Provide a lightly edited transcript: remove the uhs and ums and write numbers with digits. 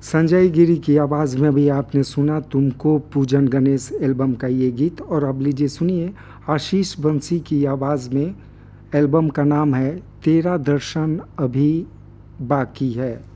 संजय गिरी की आवाज़ में भी आपने सुना तुमको पूजन गणेश एल्बम का ये गीत। और अब लीजिए सुनिए आशीष बंसी की आवाज़ में। एल्बम का नाम है तेरा दर्शन अभी बाकी है।